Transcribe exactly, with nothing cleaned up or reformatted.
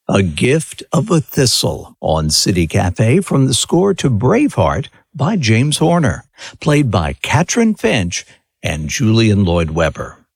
A Gift of a Thistle on City Cafe from the score to Braveheart by James Horner, played by Katrin Finch and Julian Lloyd Webber.